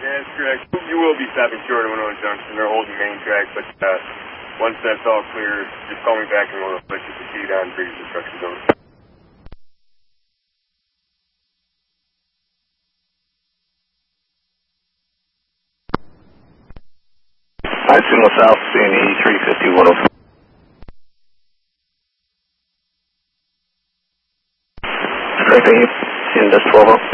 Yeah, that's correct. You will be stopping short of Winona Junction. They're holding main track, but once that's all clear, just call me back and we'll let you proceed on previous instructions. Over. Alright, Signal South, CNE 350-104. Correct, in this 12